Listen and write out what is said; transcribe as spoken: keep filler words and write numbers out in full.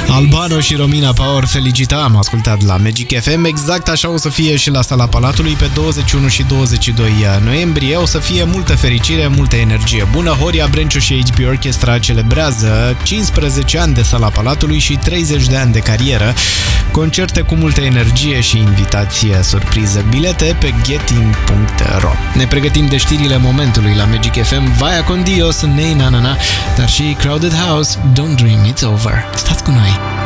Albano și Romina Power, felicita, am ascultat la Magic F M. Exact așa o să fie și la Sala Palatului pe douăzeci și unu și douăzeci și doi noiembrie. O să fie multă fericire, multă energie bună. Horia Brenciu și H B Orchestra celebrează cincisprezece ani de Sala Palatului și treizeci de ani de carieră. Concerte cu multă energie și invitație surpriză. Bilete pe getin punct ro. Ne pregătim de știrile momentului la Magic F M. Vaya con Dios, Nei Na Na Na, dar și Crowded House, Don't Dream It's Over. Stați cu noi!